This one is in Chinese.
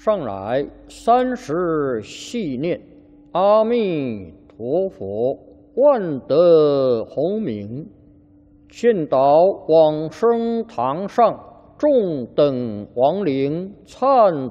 上来30细念，阿弥陀佛，万德洪名，献导往生堂上众等亡灵忏